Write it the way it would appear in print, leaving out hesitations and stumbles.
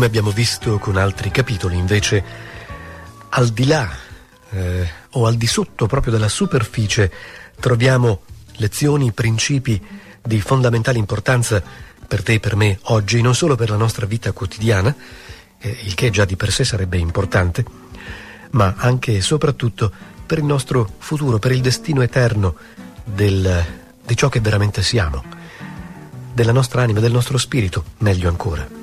Come abbiamo visto con altri capitoli, invece, al di là o al di sotto proprio della superficie troviamo lezioni, principi di fondamentale importanza per te e per me oggi, non solo per la nostra vita quotidiana, il che già di per sé sarebbe importante, ma anche e soprattutto per il nostro futuro, per il destino eterno di ciò che veramente siamo, della nostra anima, del nostro spirito, meglio ancora.